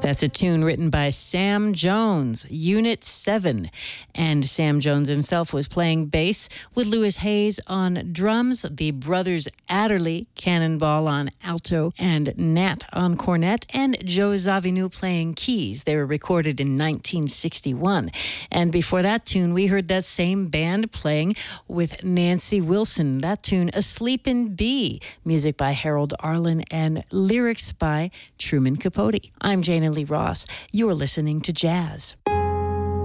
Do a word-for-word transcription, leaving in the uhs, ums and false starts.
That's a tune written by Sam Jones, Unit seven. And Sam Jones himself was playing bass with Louis Hayes on drums, the brothers Adderley, Cannonball on alto, and Nat on cornet, and Joe Zawinul playing keys. They were recorded in nineteen sixty-one. And before that tune, we heard that same band playing with Nancy Wilson. That tune, A Sleepin' Bee, music by Harold Arlen and lyrics by Truman Capote. I'm Jana Lee Ross. You're listening to Jazz.